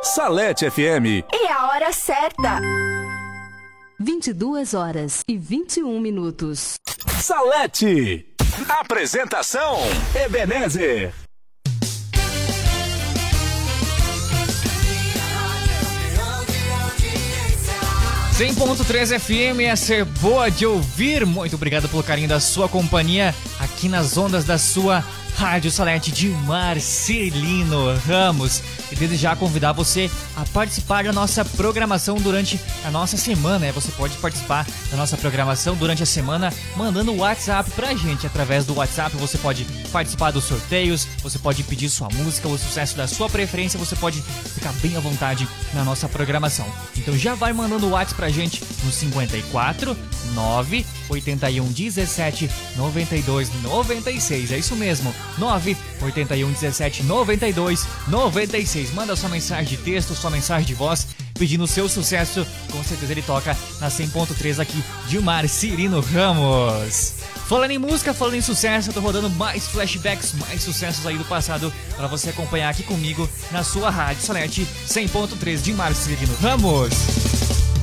Salete FM. E a hora certa. 22h21. Salete. Apresentação: Ebenezer. 100.3 FM é ser boa de ouvir. Muito obrigado pelo carinho da sua companhia aqui nas ondas da sua Rádio Salete de Marcelino Ramos. E desde já convidar você a participar da nossa programação durante a nossa semana. Você pode participar da nossa programação durante a semana mandando o WhatsApp pra gente. Através do WhatsApp você pode participar dos sorteios, você pode pedir sua música, o sucesso da sua preferência, você pode ficar bem à vontade na nossa programação. Então já vai mandando o WhatsApp pra gente no 54 9 81 17 92 96. É isso mesmo, 9 81 17 92 96. Manda sua mensagem de texto, sua mensagem de voz, pedindo o seu sucesso. Com certeza ele toca na 100.3 aqui de Marcelino Ramos. Falando em música, falando em sucesso, eu tô rodando mais flashbacks, mais sucessos aí do passado para você acompanhar aqui comigo na sua Rádio Salete 100.3 de Marcelino Ramos.